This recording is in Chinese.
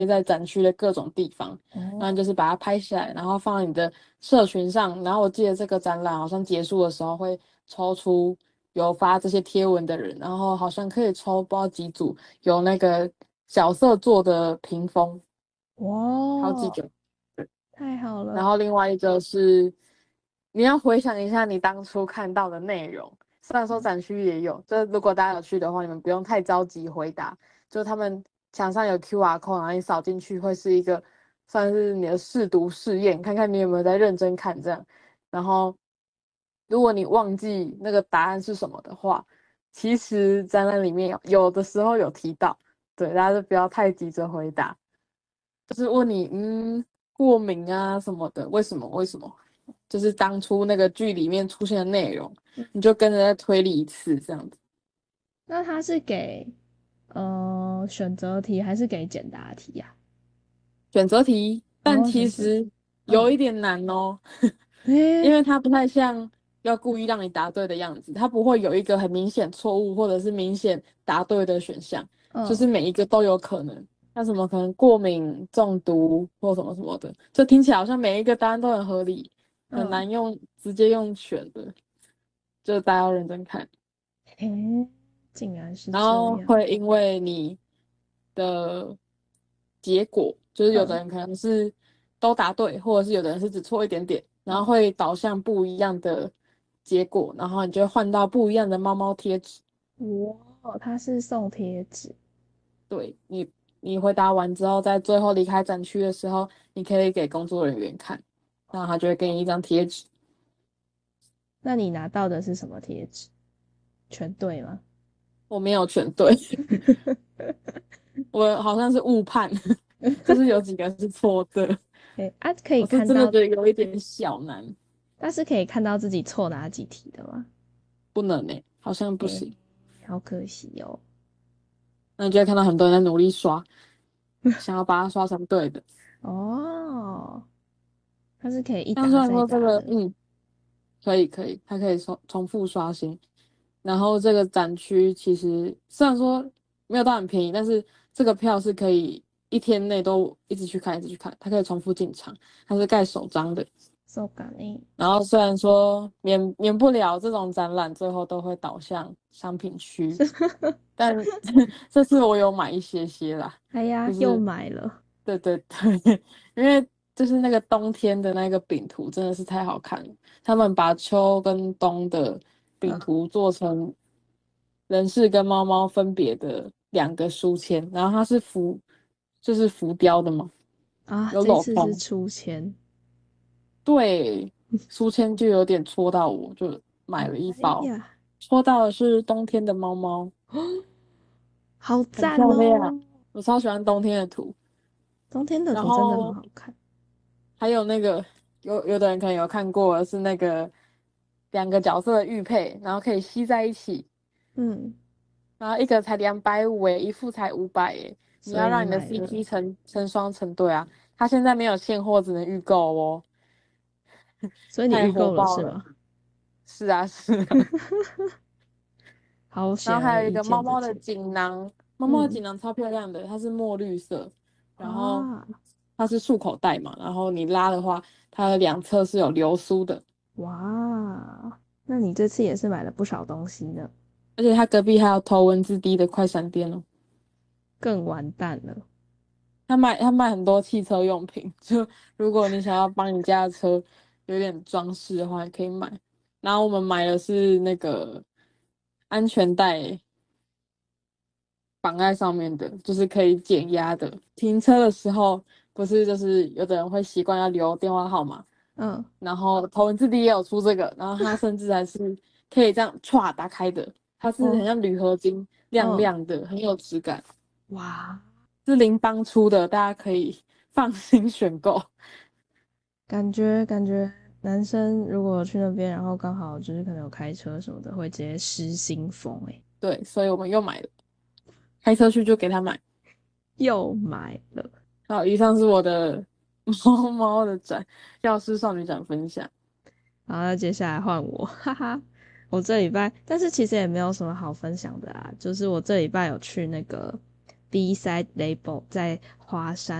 在展区的各种地方，然后哦， 就是把它拍下来，然后放在你的社群上。然后我记得这个展览好像结束的时候会抽出有发这些贴文的人，然后好像可以抽不知道几组有那个角色做的屏风，好几哇， 个。 太好了。 然后另外一个是你要回想一下你当初看到的内容。虽然说展区也有，就是如果大家有去的话，你们不用太着急回答。就他们墙上有 QR code，然后你扫进去会是一个算是你的试读试验，看看你有没有在认真看这样。然后如果你忘记那个答案是什么的话，其实展览里面有的时候有提到，对，大家就不要太急着回答。就是问你，过敏啊什么的，为什么？为什么？就是当初那个剧里面出现的内容，你就跟着再推理一次，这样子。 那他是给选择题还是给简答题呀、 选择题，但哦，选择题。 其实有嗯， 一点难哦，因诶， 为它不太像要故意让你答对的样子，它不会有一个很明显错误或者是明显答对的选项，就是嗯， 每一个都有可能。像什么可能过敏、中毒或什么什么的，就听起来好像每一个答案都很合理，很嗯， 难直接用选的，就大家要认真看。 诶，竟然是然这样。 后会因为你的结果，就是有的嗯， 人可能是都答对，或者是有的人是只错一点点，然后嗯， 会导向不一样的结果，然后你就会换到不一样的猫猫贴纸。 哇，他是送贴纸。 对你回答完之后，在最后离开展区的时候，你可以给工作人员看，然后他就会给你一张贴纸。 那你拿到的是什么贴纸？全对吗？ 我没有全对，我好像是误判，就是有几个是错的， 诶，啊，可以我是看到， 真的觉得有一点小难。 但是可以看到自己错哪几题的吗？ 不能呢、好像不诶， 行。 好可惜哦。 那你就会看到很多人在努力刷，想要把它刷成对的。 哦，它是可以一答再但虽然说这个， 答的。 可以，它可以重复刷新。然后这个展区其实虽然说没有到很便宜，但是这个票是可以一天内都一直去看，一直去看，它可以重复进场，它是盖手章的。 そうかね。 然后虽然说免不了这种展览最后都会导向商品区，但这次我有买一些些啦， 哎呀，又就是买了。 对对对，因为就是那个冬天的那个饼图真的是太好看了，他们把秋跟冬的饼嗯图做成人士跟猫猫分别的两个书签，然后它是就是浮雕的嘛， 啊， 有这次是镂空， 出签。 对，书签就有点戳到我，就买了一哎包， 呀， 戳到的是冬天的猫猫， 好很赞漂亮， 哦！ 我超喜欢冬天的图。 冬天的然图真的很后好看。 还有那个有的人可能有看过，是那个两个角色的玉佩，然后可以吸在一起， 嗯， 然后一个才250诶，一副才500诶，你所以你要让你的买了， CP 成双成对啊！它现在没有现货，只能预购哦， 所以你太预购了火爆了。 是吗？ 是啊，是啊。 好然后显而易还有一个猫猫的见这件。 锦囊，猫猫的嗯， 锦囊超漂亮的，它是墨绿色，然后啊， 它是束口袋嘛，然后你拉的话，它的两侧是有流苏的。 哇，那你这次也是买了不少东西呢， 而且它隔壁还有头文字 D 的快闪店哦。 更完蛋了。 他卖很多汽车用品，就如果你想要帮你家的车有点装饰的话，也可以买。然后我们买的是那个安全带绑在上面的，就是可以减压的。停车的时候，不是就是有的人会习惯要留电话号码， 嗯， 然后头文字 D 也有出这个，然后它甚至还是可以这样歘打开的，它是很哦， 像铝合金，亮嗯， 亮的，很有质感。 哇， 是邻邦出的，大家可以放心选购。 感觉男生如果去那边，然后刚好就是可能有开车什么的，会直接失心疯诶， 对，所以我们又买了，开车去就给他买。 又买了。 好，以上是我的猫猫的展，药师少女展分享。 然后接下来换我，哈哈。我这礼拜，但是其实也没有什么好分享的啊，就是我这礼拜有去那个 B-side label 在华山